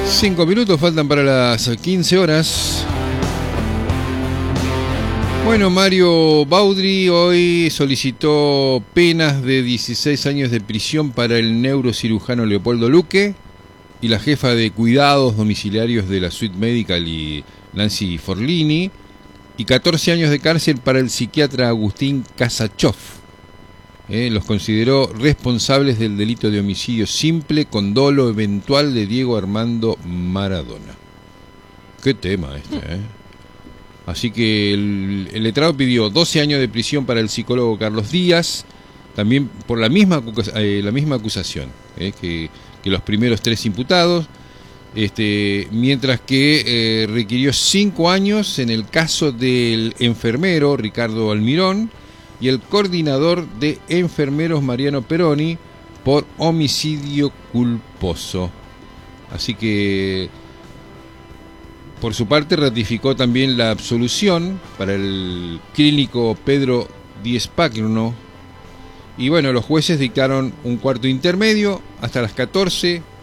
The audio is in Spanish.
5 minutos faltan para las 15 horas. Bueno, Mario Baudry hoy solicitó penas de 16 años de prisión para el neurocirujano Leopoldo Luque y la jefa de cuidados domiciliarios de la Suite Medical y Nancy Forlini, y 14 años de cárcel para el psiquiatra Agustín Kasachov. Los consideró responsables del delito de homicidio simple con dolo eventual de Diego Armando Maradona. Qué tema este, Así que el letrado pidió 12 años de prisión para el psicólogo Carlos Díaz, también por la misma acusación que los primeros 3 imputados, mientras que requirió 5 años en el caso del enfermero Ricardo Almirón y el coordinador de enfermeros Mariano Peroni por homicidio culposo. Así que, por su parte, ratificó también la absolución para el clínico Pedro Diespagno. Y bueno, los jueces dictaron un cuarto intermedio hasta las 14